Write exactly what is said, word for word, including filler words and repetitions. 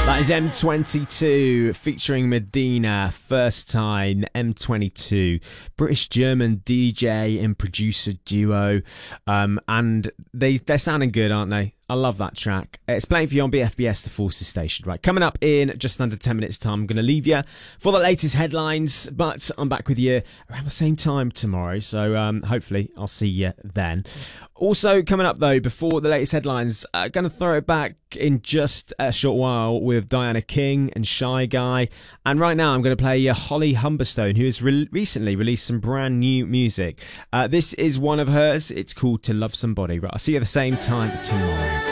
That is M twenty-two featuring Medina, First Time. M twenty-two, British-German D J and producer duo, um, and they, they're sounding good, aren't they? I love that track. It's playing for you on B F B S, the Forces Station. Right, coming up in just under ten minutes time, I'm going to leave you for the latest headlines, but I'm back with you around the same time tomorrow, so um, hopefully I'll see you then. Also coming up though, before the latest headlines, I'm uh, going to throw it back in just a short while with Diana King and Shy Guy, and right now I'm going to play you Holly Humberstone, who has re- recently released some brand new music. Uh, this is one of hers. It's called To Love Somebody. Right, I'll see you at the same time tomorrow.